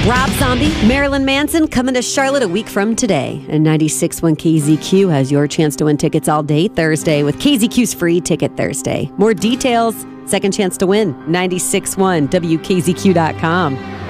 Rob Zombie, Marilyn Manson coming to Charlotte a week from today. And 96.1 KZQ has your chance to win tickets all day Thursday with KZQ's Free Ticket Thursday. More details, second chance to win, 96.1 WKZQ.com.